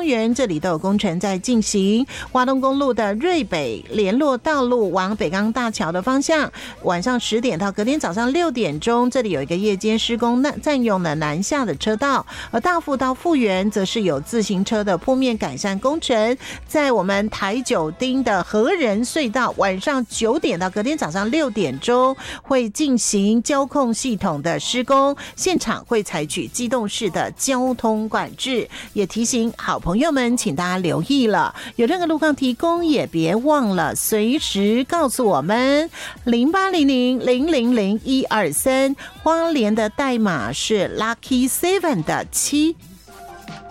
园这里都有工程在进行。花东公路的瑞北联络道路往北港大桥的方向，晚上10点到隔天早上6点钟，这里有一个夜间施工，占用了南下的车道。而大富到富园则是有自行车的铺面改善工程，在我们台九丁的和仁隧道，晚上9点到隔天早上6点钟会进行交控系统的施工，现场会采取机动式的交通管制。也提醒好朋友们，请大家留意了，有任何路况提供也别忘了随时告诉我们。0800000123，花莲的代码是 Lucky 7的7